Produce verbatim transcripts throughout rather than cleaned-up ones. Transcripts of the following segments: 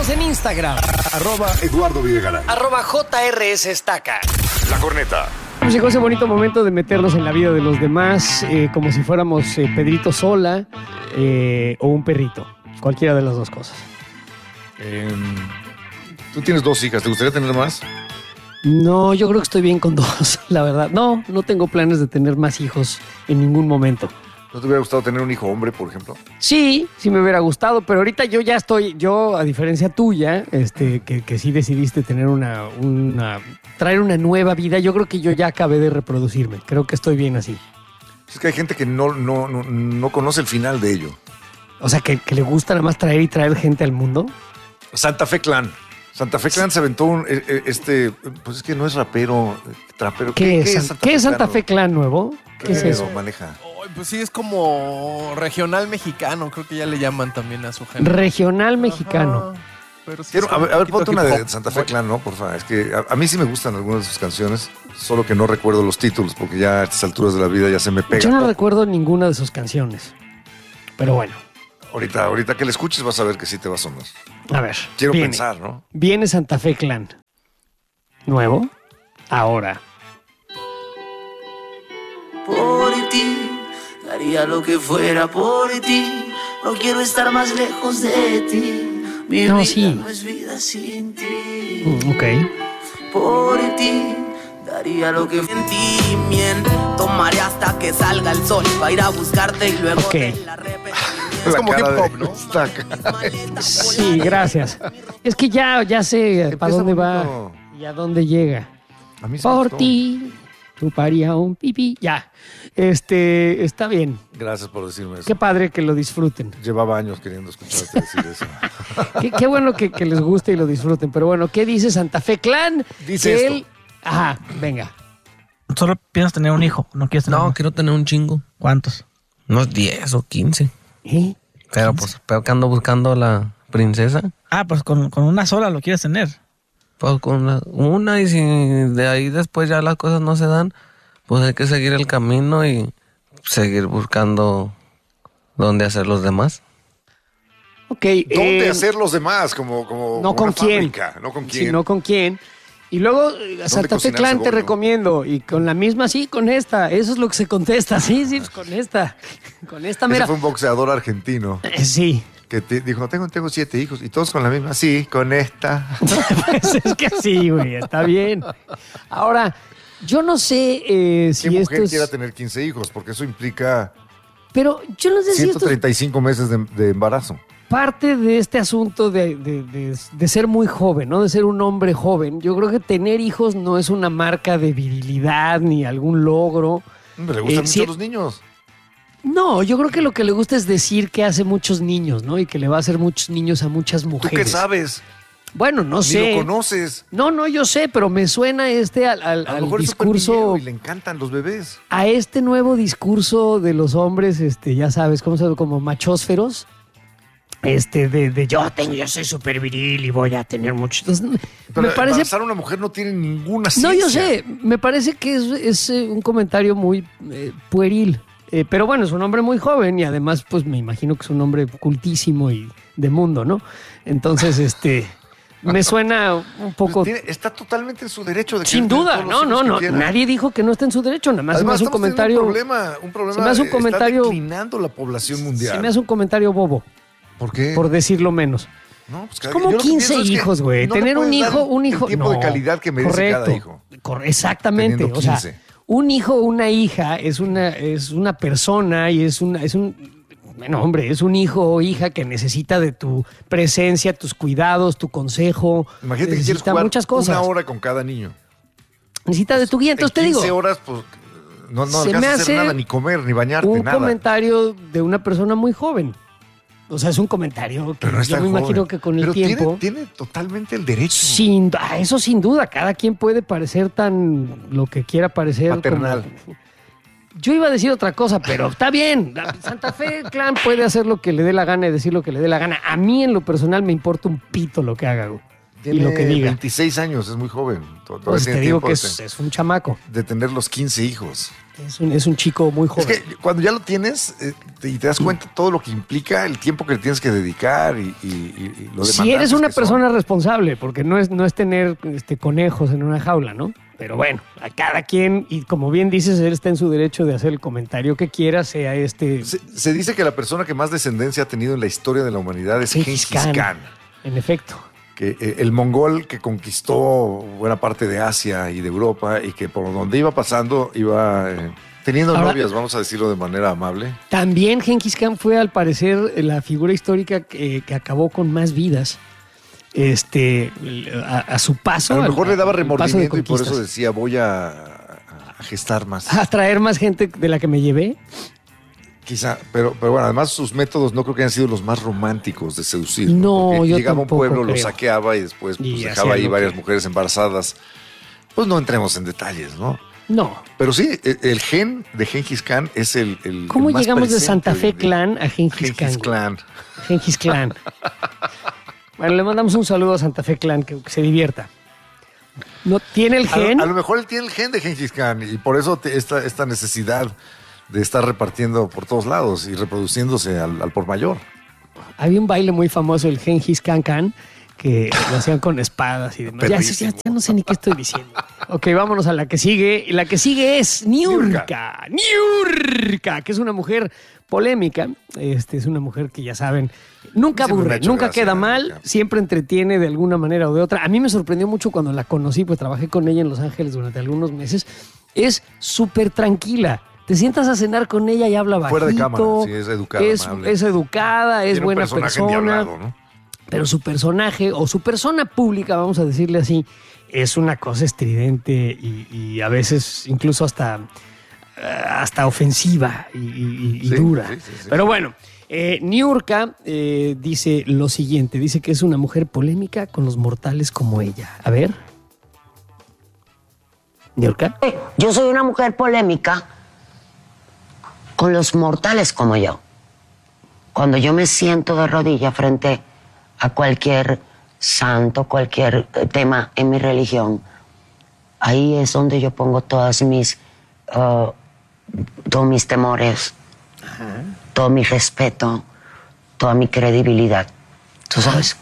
Síguenos en Instagram. Arroba Eduardo Videgaray. Arroba J R S Estaca. La Corneta. Pues llegó ese bonito momento de meternos en la vida de los demás, eh, como si fuéramos eh, Pedrito Sola eh, o un perrito. Cualquiera de las dos cosas. Eh, Tú tienes dos hijas, ¿te gustaría tener más? No, yo creo que estoy bien con dos, la verdad. No, no tengo planes de tener más hijos en ningún momento. ¿No te hubiera gustado tener un hijo hombre, por ejemplo? Sí, sí me hubiera gustado, pero ahorita yo ya estoy, yo a diferencia tuya, este, que, que sí decidiste tener una, una, traer una nueva vida, yo creo que yo ya acabé de reproducirme. Creo que estoy bien así. Es que hay gente que no, no, no, no conoce el final de ello. O sea, que, que le gusta nada más traer y traer gente al mundo. Santa Fe Clan. Santa Fe Clan se aventó un, este, pues es que no es rapero, trapero. ¿Qué, ¿Qué, es, ¿qué es Santa, ¿qué Fe, es Santa Fe Clan nuevo? ¿Qué, ¿Qué es eso? maneja? Oh, pues sí, es como regional mexicano, creo que ya le llaman también a su género. Regional mexicano. Ajá, pero sí Quiero, a ver, a ver ponte una de Santa Fe bueno. Clan, ¿no? Por favor. Es que a, a mí sí me gustan algunas de sus canciones, solo que no recuerdo los títulos, porque ya a estas alturas de la vida ya se me pega. Yo no poco. recuerdo ninguna de sus canciones, pero bueno. Ahorita, ahorita que le escuches vas a ver que sí te va a sonar. A ver. Quiero viene, pensar, ¿no? Viene Santa Fe Clan. Nuevo. Ahora. Por ti, daría lo que fuera por ti. No quiero estar más lejos de ti. Mi No, vida sí. no es vida sin ti. Mm, ok. Por ti, daría lo que sentimiento. Tomaré hasta que salga el sol para ir a buscarte y luego Ok. de la repetición. Es La como cara hip hop, de- ¿no? Está acá. Sí, gracias. Es que ya, ya sé para Empieza dónde va bonito. y a dónde llega. A mí sí me Por gustó. ti, chuparía un pipí. Ya. Este, está bien. Gracias por decirme eso. Qué padre que lo disfruten. Llevaba años queriendo escucharte decir eso. Qué, qué bueno que, que les guste y lo disfruten. Pero bueno, ¿qué dice Santa Fe Clan? Dice que esto. él... Ajá, venga. Solo piensas tener un hijo, no quieres tener No, más. quiero tener un chingo. ¿Cuántos? Unos diez o quince. ¿Eh? Pero pues, pero que ando buscando a la princesa. Ah, pues con, con una sola lo quieres tener. Pues con una, una y si de ahí después ya las cosas no se dan, pues hay que seguir el camino y seguir buscando dónde hacer los demás. Ok. ¿Dónde eh, hacer los demás? Como, como No como con una quién. fábrica, no con quién. Sino con quién. Y luego, eh, Santa Fe cocinar Clan te cebolla? recomiendo. Y con la misma, sí, con esta. Eso es lo que se contesta. Sí, sí, pues con esta. Con esta, Ese mira. fue un boxeador argentino Eh, Sí. que te dijo, tengo, tengo siete hijos y todos con la misma. Sí, con esta. Pues es que sí, güey. Está bien. Ahora, yo no sé eh, ¿Qué si esto mujer es... quiera tener quince hijos? Porque eso implica Pero yo no sé si ciento esto es treinta y cinco meses de, de embarazo. parte de este asunto de, de- de- de ser muy joven, ¿no? De ser un hombre joven. Yo creo que tener hijos no es una marca de virilidad ni algún logro. Hombre, le gustan Eh, mucho sí. los niños. No, yo creo que lo que le gusta es decir que hace muchos niños, ¿no? Y que le va a hacer muchos niños a muchas ¿Tú mujeres. qué sabes? Bueno, no Ni sé. lo conoces. No, no, yo sé, pero me suena este al, al- A lo al mejor es discurso, superniñero y le encantan los bebés. a este nuevo discurso de los hombres, este, ya sabes, ¿cómo se llama? Como machósferos. Este, de, de yo tengo, yo soy súper viril y voy a tener muchos. Entonces, Pero me parece. embarazar a una mujer no tiene ninguna ciencia. No, yo sé, me parece que es, es, eh, un comentario muy eh, pueril. Eh, pero bueno, es un hombre muy joven y además, pues me imagino que es un hombre cultísimo y de mundo, ¿no? Entonces, este, me suena un Pues poco. tiene- está totalmente en su derecho de Sin querer tener duda, todos los no, hijos no, que no. quiera. Nadie dijo que no está en su derecho, nada más se me Además, hace un estamos teniendo comentario. un problema, un problema. se me hace un está comentario- declinando la población mundial. Se me hace un comentario bobo, ¿Por qué? por decirlo menos. No, pues cada- Como yo lo que quince pienso es que hijos, güey. no le Tener un puedes hijo, dar un hijo. El tiempo no, de calidad que merece correcto, cada hijo. Cor- exactamente. Teniendo O sea, quince. un hijo o una hija es una, es una persona y es una, es un. Bueno, hombre, es un hijo o hija que necesita de tu presencia, tus cuidados, tu consejo. Imagínate que quieres necesita jugar muchas cosas. una hora con cada niño. Necesita de tu guía. Entonces te en digo, quince horas, pues, no, no se me alcanzas a hace hacer nada, ni comer, ni bañarte, un nada. comentario de una persona muy joven. O sea, es un comentario que Pero no es yo tan me imagino joven. que con el Pero tiempo. Tiene, tiene totalmente el derecho. Sin, ah, eso sin duda, cada quien puede parecer tan lo que quiera parecer. Paternal. como- Yo iba a decir otra cosa, pero está bien. La Santa Fe Clan puede hacer lo que le dé la gana y decir lo que le dé la gana. A mí, en lo personal, me importa un pito lo que haga, güey. Tiene y lo que diga. veintiséis años, es muy joven. Todavía Pues tiene te digo tiempo que de es, ten- es un chamaco. de tener los quince hijos. Es un, es un chico muy joven. Es que cuando ya lo tienes eh, te- y te das cuenta todo lo que implica, el tiempo que le tienes que dedicar y, y- y- y lo Si demandantes eres una que son. persona responsable, porque no es, no es tener este, conejos en una jaula, ¿no? Pero bueno, a cada quien, y como bien dices, él está en su derecho de hacer el comentario que quiera, sea este Se, se dice que la persona que más descendencia ha tenido en la historia de la humanidad es Gengis Gengis Khan. Khan. En efecto. Que eh, el mongol que conquistó buena parte de Asia y de Europa y que por donde iba pasando iba eh, teniendo Ahora- novias, vamos a decirlo de manera amable. También Gengis Khan fue, al parecer, la figura histórica que, que acabó con más vidas. Este, a, a su paso. A lo mejor al- le daba al paso de remordimiento y por eso conquistas. decía voy a, a gestar más. A traer más gente de la que me llevé. Quizá, pero, pero bueno, además sus métodos no creo que hayan sido los más románticos de seducir. No, Porque yo llegaba a un tampoco pueblo, lo creo. saqueaba y después pues, Y dejaba hacía ahí lo varias que- mujeres embarazadas. Pues no entremos en detalles, ¿no? No. Pero sí, el, el gen de Gengis Khan es el, el ¿Cómo el más llegamos de presente Santa hoy Fe en día. Clan a Gengis Khan? Gengis güey? Khan. Gengis Clan. Bueno, le mandamos un saludo a Santa Fe Clan, que, que se divierta. No tiene el A, gen. a lo mejor él tiene el gen de Gengis Khan y por eso te- esta, esta necesidad de estar repartiendo por todos lados y reproduciéndose al, al por mayor. Había un baile muy famoso, el Gengis Khan Khan, que lo hacían con espadas y demás. Ya, ya- Perrísimo. ya no sé ni qué estoy diciendo. Ok, vámonos a la que sigue. Y la que sigue es Niurka. Niurka, que es una mujer polémica. Este, es una mujer que ya saben, nunca Siempre me ha aburre, hecho nunca gracia, queda mal, Niurka. siempre entretiene de alguna manera o de otra. A mí me sorprendió mucho cuando la conocí, pues trabajé con ella en Los Ángeles durante algunos meses. Es súper tranquila. Te sientas a cenar con ella y habla bajito. Fuera de cámara, sí, es educada, Es, amable. es educada, es Tiene un buena personaje persona. endiablado, ¿no? Pero su personaje o su persona pública, vamos a decirle así, es una cosa estridente y, y a veces incluso hasta, eh, hasta ofensiva y, y- y Sí, dura. sí, sí, sí. Pero bueno, eh, Niurka eh, dice lo siguiente, dice que es una mujer polémica con los mortales como ella. A ver. Niurka. Yo soy una mujer polémica con los mortales como yo. Cuando yo me siento de rodilla frente a cualquier santo, cualquier eh, tema en mi religión, ahí es donde yo pongo todas mis, uh, todos mis temores, todo mi respeto, toda mi credibilidad. ¿Tú sabes?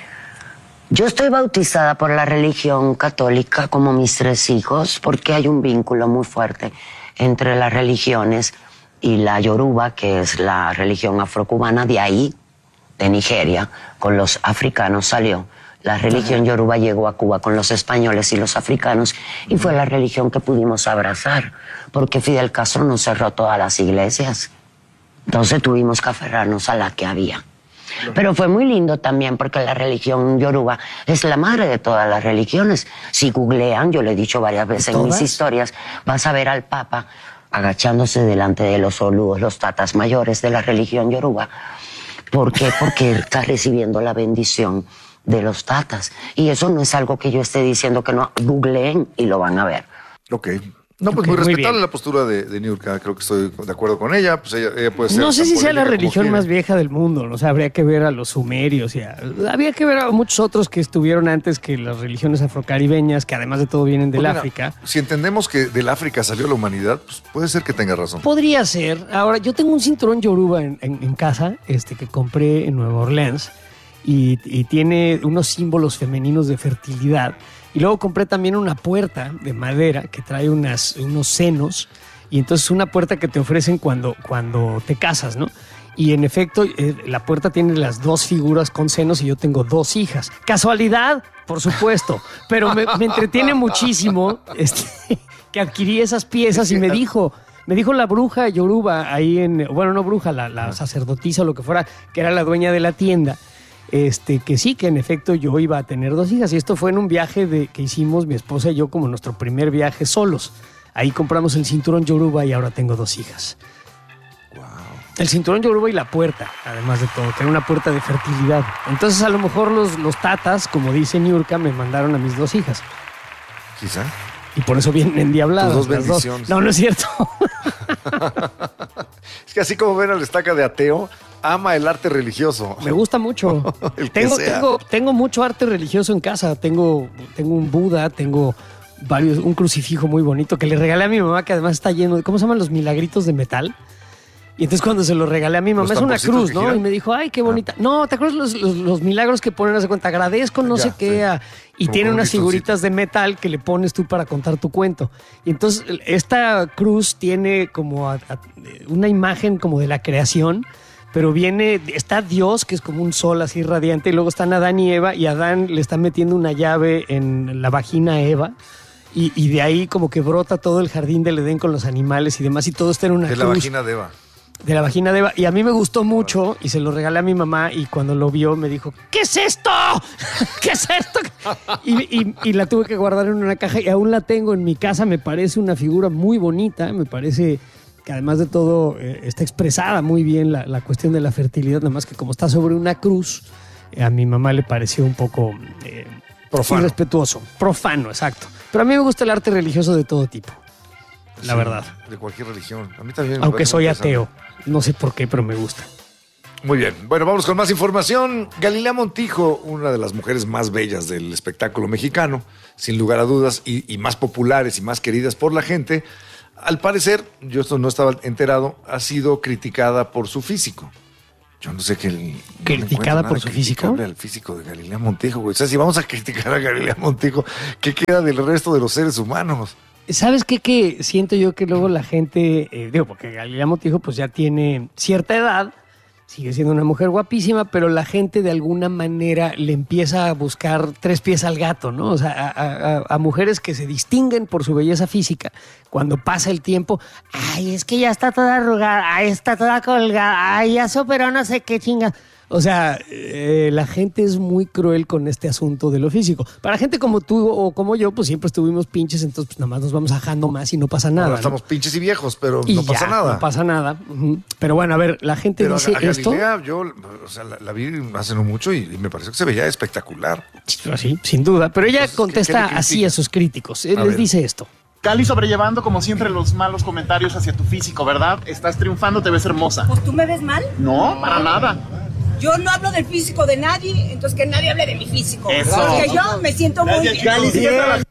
Yo estoy bautizada por la religión católica como mis tres hijos porque hay un vínculo muy fuerte entre las religiones y la Yoruba, que es la religión afrocubana, de ahí, de Nigeria, con los africanos salió. La religión Yoruba llegó a Cuba con los españoles y los africanos y fue la religión que pudimos abrazar porque Fidel Castro nos cerró todas las iglesias. Entonces tuvimos que aferrarnos a la que había. Pero fue muy lindo también porque la religión yoruba es la madre de todas las religiones. Si googlean, yo lo he dicho varias veces en mis ¿Todas? historias, vas a ver al Papa agachándose delante de los olúes, los tatas mayores de la religión yoruba. ¿Por qué? Porque está recibiendo la bendición de los tatas. Y eso no es algo que yo esté diciendo que no. Googleen y lo van a ver. Ok. No, pues Ok, muy muy respetable bien. la postura de, de Niurka. Creo que estoy de acuerdo con ella. Pues ella, ella puede ser No sé tan si sea la polémica como religión quiere. más vieja del mundo, ¿no? O sea, habría que ver a los sumerios y a- había que ver a muchos otros que estuvieron antes que las religiones afrocaribeñas, que además de todo vienen del Pues mira, África. Si entendemos que del África salió la humanidad, pues puede ser que tenga razón. Podría ser. Ahora, yo tengo un cinturón yoruba en, en- en casa, este que compré en Nueva Orleans y, y tiene unos símbolos femeninos de fertilidad. Y luego compré también una puerta de madera que trae unas, unos senos y entonces una puerta que te ofrecen cuando, cuando te casas, ¿no? Y en efecto, eh, la puerta tiene las dos figuras con senos y yo tengo dos hijas. ¿Casualidad? Por supuesto. Pero me, me entretiene muchísimo este, que adquirí esas piezas y me dijo... Me dijo la bruja yoruba ahí en... Bueno, no bruja, la, la sacerdotisa o lo que fuera, que era la dueña de la tienda, este, que sí, que en efecto yo iba a tener dos hijas. Y esto fue en un viaje de, que hicimos mi esposa y yo como nuestro primer viaje solos. Ahí compramos el cinturón yoruba y ahora tengo dos hijas. El cinturón yoruba y la puerta, además de todo, que era una puerta de fertilidad. Entonces a lo mejor los, los tatas, como dice Niurka, me mandaron a mis dos hijas. Quizá. Y por eso vienen endiabladas. Tus dos las bendiciones. No, no es cierto. Es que así como ven al estaca de ateo, ama el arte religioso. Me gusta mucho. El que tengo, sea. tengo, tengo mucho arte religioso en casa. Tengo, tengo un Buda, tengo varios, un crucifijo muy bonito que le regalé a mi mamá, que además está lleno de, ¿cómo se llaman los milagritos de metal? Y entonces cuando se lo regalé a mi mamá, ¿Los es una tamborcitos cruz, que ¿no? giran? Y me dijo, ay, qué bonita. Ah. No, ¿te acuerdas los, los, los milagros que ponen, hace cuenta? Agradezco, no Ya, sé qué. sí. A, y Como tiene con un unas listoncito. figuritas de metal que le pones tú para contar tu cuento. Y entonces esta cruz tiene como a, a, una imagen como de la creación, pero viene, está Dios, que es como un sol así radiante, y luego están Adán y Eva, y Adán le está metiendo una llave en la vagina a Eva. Y, y de ahí como que brota todo el jardín del Edén con los animales y demás, y todo está en una De cruz. la vagina de Eva. De la vagina de Eva. Y a mí me gustó mucho y se lo regalé a mi mamá, y cuando lo vio me dijo, ¿qué es esto? ¿Qué es esto? Y, y, y la tuve que guardar en una caja y aún la tengo en mi casa. Me parece una figura muy bonita, me parece que además de todo eh, está expresada muy bien la, la cuestión de la fertilidad, nada más que como está sobre una cruz, eh, a mi mamá le pareció un poco eh, Profano. irrespetuoso. Profano, exacto. Pero a mí me gusta el arte religioso de todo tipo, la Sí, verdad. De cualquier religión. A mí también. me Aunque parece soy muy interesante. ateo. No sé por qué, pero me gusta. Muy bien. Bueno, vamos con más información. Galilea Montijo, una de las mujeres más bellas del espectáculo mexicano, sin lugar a dudas, y, y más populares y más queridas por la gente, al parecer, yo esto no estaba enterado, ha sido criticada por su físico. Yo no sé qué. no le ¿Criticada encuentro nada por su físico? criticable al físico de Galilea Montijo, güey. O sea, si vamos a criticar a Galilea Montijo, ¿qué queda del resto de los seres humanos? ¿Sabes qué? Que siento yo que luego la gente, eh, digo, porque Galilea Montijo pues ya tiene cierta edad, sigue siendo una mujer guapísima, pero la gente de alguna manera le empieza a buscar tres pies al gato, ¿no? O sea, a, a- a mujeres que se distinguen por su belleza física. Cuando pasa el tiempo, ay, es que ya está toda arrugada, ay, está toda colgada, ay, ya superó no sé qué chingas. O sea, eh, la gente es muy cruel con este asunto de lo físico. Para gente como tú o como yo, pues siempre estuvimos pinches, entonces pues nada más nos vamos ajando más y no pasa nada. Ahora ¿no? estamos pinches y viejos, pero Y no pasa ya, nada. No pasa nada. Ujú. Pero bueno, a ver, la gente Pero dice a esto. Galilea, yo o sea, la, la vi hace no mucho y, y me pareció que se veía espectacular. Sí, sin duda. Pero ella Entonces, ¿qué- contesta qué le así critica? a sus críticos. Él A les ver. dice esto. Cali sobrellevando como siempre los malos comentarios hacia tu físico, ¿verdad? Estás triunfando, te ves hermosa. Pues tú me ves mal. No, para nada. Yo no hablo del físico de nadie, entonces que nadie hable de mi físico. Eso. Porque yo me siento muy bien. Cali, sigue trabajando.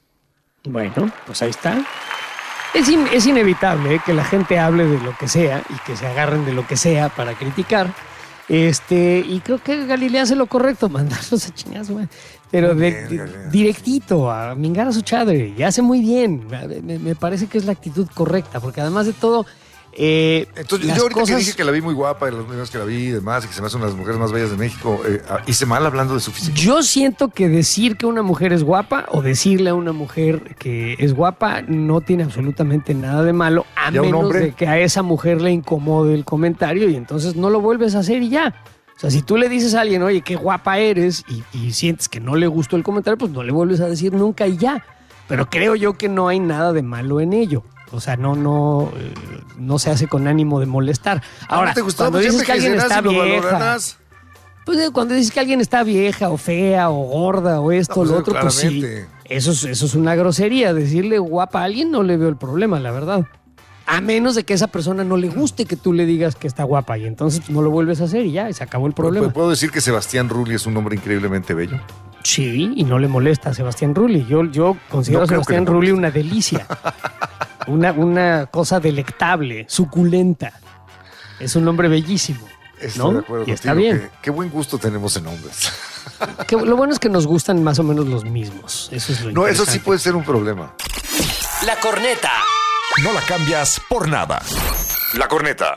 Bueno, pues ahí está. Es, in- es inevitable, ¿eh?, que la gente hable de lo que sea y que se agarren de lo que sea para criticar. Este, y creo que Galilea hace lo correcto, mandarlos a chingar a su madre. Pero de- bien, de- Galilea. directito, a mingar a su chadre. Y hace muy bien. Me, me parece que es la actitud correcta, porque además de todo, eh, Entonces, las yo ahorita cosas- que dije que la vi muy guapa, de las primeras que la vi y demás, y que se me hace una de las mujeres más bellas de México, eh, ah, hice mal hablando de su físico. Yo siento que decir que una mujer es guapa o decirle a una mujer que es guapa no tiene absolutamente nada de malo, a ¿Y a un menos hombre? de que a esa mujer le incomode el comentario y entonces no lo vuelves a hacer y ya. O sea, si tú le dices a alguien, oye, qué guapa eres, y, y sientes que no le gustó el comentario, pues no le vuelves a decir nunca y ya. Pero creo yo que no hay nada de malo en ello. O sea, no, no, eh, no se hace con ánimo de molestar. Ahora, ¿No te gustó? cuando Pues ya dices que alguien envejecerás está y lo vieja, valorarás. pues eh, cuando dices que alguien está vieja o fea o gorda o esto o No, pues, lo otro, pues sí, claramente. eso es, eso es una grosería. Decirle guapa a alguien no le veo el problema, la verdad. A menos de que a esa persona no le guste que tú le digas que está guapa y entonces pues, no lo vuelves a hacer y ya, y se acabó el problema. ¿Puedo decir que Sebastián Rulli es un hombre increíblemente bello? Sí, y no le molesta a Sebastián Rulli. Yo, yo considero No a creo Sebastián que le Rulli moleste. una delicia. una, una cosa delectable, suculenta. Es un hombre bellísimo. Estoy ¿no? de acuerdo Y contigo. está bien. Qué, qué buen gusto tenemos en hombres. Que lo bueno es que nos gustan más o menos los mismos. Eso es lo No, eso sí interesante. puede ser un problema. La corneta. No la cambias por nada. La corneta.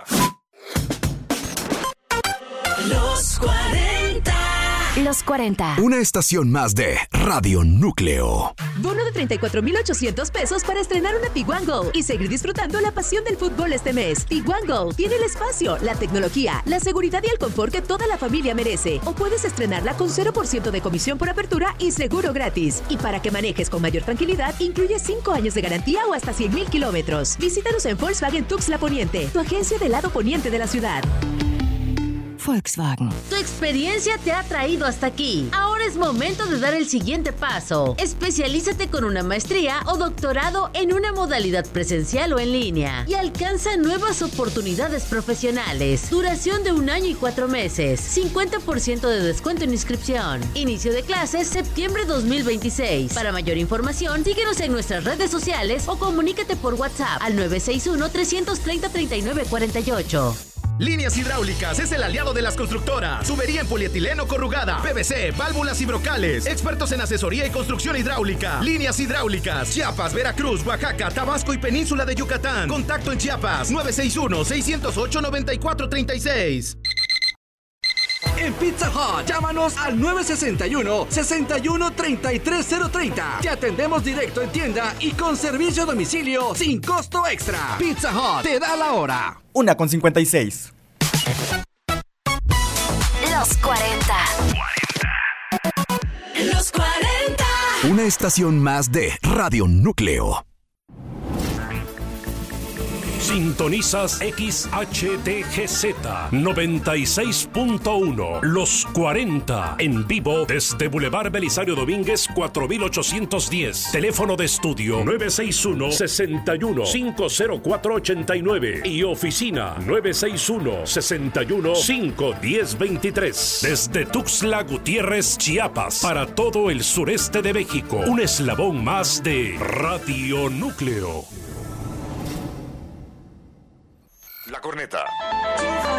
Los cuarenta. Los cuarenta. Una estación más de Radio Núcleo. Bono de treinta y cuatro mil ochocientos pesos para estrenar una Tiguan Go y seguir disfrutando la pasión del fútbol este mes. Tiguan Go tiene el espacio, la tecnología, la seguridad y el confort que toda la familia merece. O puedes estrenarla con cero por ciento de comisión por apertura y seguro gratis. Y para que manejes con mayor tranquilidad, incluye cinco años de garantía o hasta cien mil kilómetros. Visítanos en Volkswagen Tuxtla Poniente, tu agencia del lado poniente de la ciudad. Volkswagen. Tu experiencia te ha traído hasta aquí. Ahora es momento de dar el siguiente paso. Especialízate con una maestría o doctorado en una modalidad presencial o en línea y alcanza nuevas oportunidades profesionales. Duración de un año y cuatro meses. cincuenta por ciento de descuento en inscripción. Inicio de clases septiembre dos mil veintiséis. Para mayor información, síguenos en nuestras redes sociales o comunícate por WhatsApp al nueve seis uno, tres tres cero, tres nueve cuatro ocho. Líneas Hidráulicas es el aliado de las constructoras. Tubería en polietileno corrugada, P V C, válvulas y brocales. Expertos en asesoría y construcción hidráulica. Líneas Hidráulicas, Chiapas, Veracruz, Oaxaca, Tabasco y Península de Yucatán. Contacto en Chiapas, nueve seis uno, seis cero ocho, nueve cuatro tres seis. En Pizza Hut, llámanos al nueve seis uno, seis uno, tres tres cero tres cero. Te atendemos directo en tienda y con servicio a domicilio sin costo extra. Pizza Hut, te da la hora. Una con cincuenta y seis. Los cuarenta. Los cuarenta. Una estación más de Radio Núcleo. Sintonizas X H T G Z noventa y seis punto uno, Los cuarenta, en vivo desde Boulevard Belisario Domínguez cuatro mil ochocientos diez. Teléfono de estudio nueve seis uno, seis uno, cinco cero cuatro ocho nueve y oficina nueve seis uno, seis uno, cinco uno cero dos tres. Desde Tuxtla Gutiérrez, Chiapas, para todo el sureste de México, un eslabón más de Radio Núcleo. La Corneta.